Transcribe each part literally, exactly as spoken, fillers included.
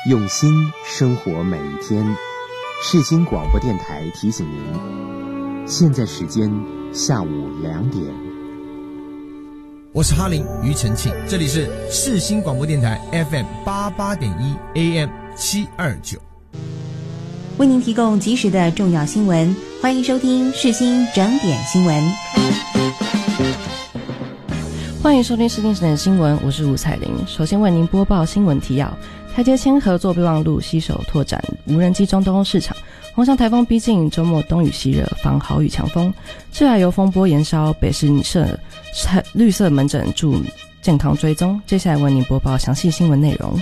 用心生活每一天。世新广播电台提醒您，现在时间下午两点。 我是哈林庾澄庆，这里是世新广播电台 F M 八八点一 A M 七二九， 为您提供及时的重要新闻，欢迎收听世新整点新闻。 欢迎收听世新整点新闻，我是吴彩玲。首先为您播报新闻提要：台捷签合作备忘录，携手拓展无人机中东欧市场。黄上台风逼近，周末东雨西热，防豪雨强风。致癌油风波延烧，北市社绿色门诊助健康追踪。接下来为您播报详细新闻内容。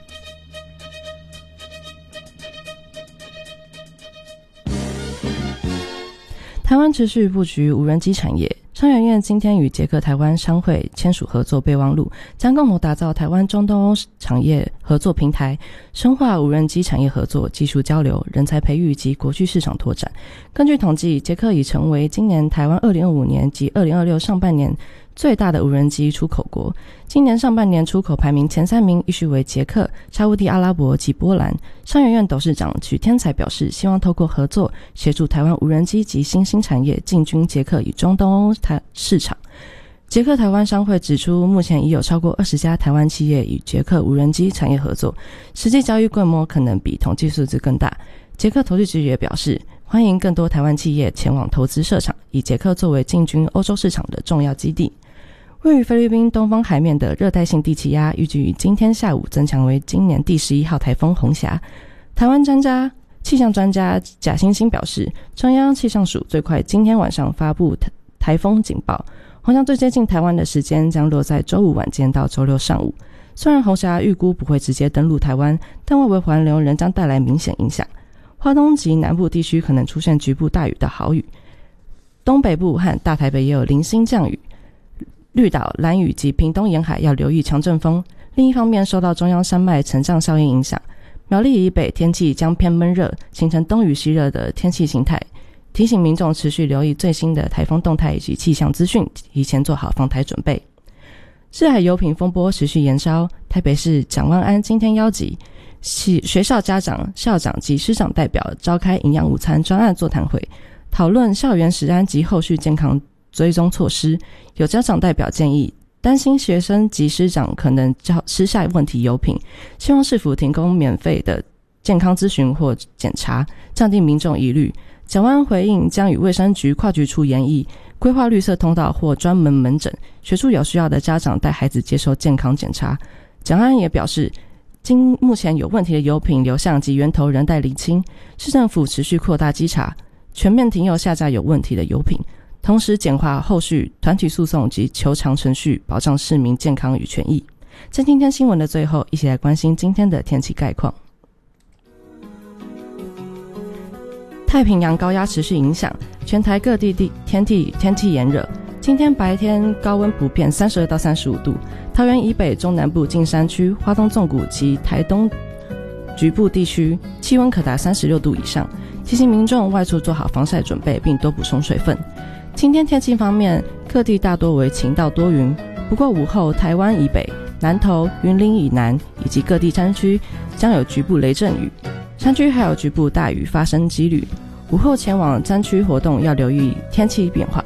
台湾持续布局无人机产业。商研院今天与捷克台湾商会签署合作备忘录，将共同打造台湾中东欧产业合作平台，深化无人机产业合作、技术交流、人才培育及国际市场拓展。根据统计，捷克已成为今年台湾二零二五年及二零二六上半年最大的无人机出口国。今年上半年出口排名前三名依序为捷克、沙烏地阿拉伯及波兰。商研院董事长许天才表示，希望透过合作，协助台湾无人机及新兴产业进军捷克与中东欧市场。捷克台湾商会指出，目前已有超过二十家台湾企业与捷克无人机产业合作，实际交易规模可能比统计数字更大。捷克投资局也表示，欢迎更多台湾企业前往投资设厂，以捷克作为进军欧洲市场的重要基地。位于菲律宾东方海面的热带性低气压，预计于今天下午增强为今年第十一号台风红霞。台湾专家气象专家贾欣欣表示，中央气象署最快今天晚上发布台风警报，红霞最接近台湾的时间将落在周五晚间到周六上午。虽然红霞预估不会直接登陆台湾，但外围环流仍将带来明显影响。花东及南部地区可能出现局部大雨到豪雨，东北部和大台北也有零星降雨。绿岛、兰屿及屏东沿海要留意强阵风。另一方面，受到中央山脉沉降效应影响，苗栗以北天气将偏闷热，形成东雨西热的天气形态。提醒民众持续留意最新的台风动态以及气象资讯，提前做好防台准备。致癌油品风波持续延烧，台北市蒋万安今天邀集学校家长、校长及师长代表召开营养午餐专案座谈会，讨论校园食安及后续健康追踪措施。有家长代表建议，担心学生及师长可能吃下问题油品，希望市府提供免费的健康咨询或检查，降低民众疑虑。蒋万安回应，将与卫生局跨局处研议，规划绿色通道或专门门诊，协助有需要的家长带孩子接受健康检查。蒋万安也表示，经目前有问题的油品流向及源头仍待厘清，市政府持续扩大稽查，全面停用下架有问题的油品，同时简化后续团体诉讼及求偿程序，保障市民健康与权益。在今天新闻的最后，一起来关心今天的天气概况。太平洋高压持续影响，全台各地地天气天气炎热。今天白天高温普遍三十二到三十五度，桃园以北、中南部近山区、花东纵谷及台东局部地区气温可达三十六度以上，提醒民众外出做好防晒准备，并多补充水分。今天天气方面，各地大多为晴到多云，不过午后台湾以北、南投、云林以南以及各地山区将有局部雷阵雨，山区还有局部大雨发生几率。午后前往山区活动要留意天气变化。